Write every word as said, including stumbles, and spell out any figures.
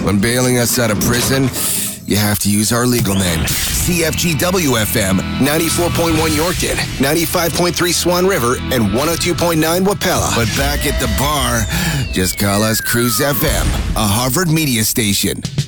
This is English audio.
When bailing us out of prison, you have to use our legal name. C F G W F M, ninety-four point one Yorkton, ninety-five point three Swan River, and one oh two point nine Wapella. But back at the bar, just call us Cruise F M, a Harvard media station.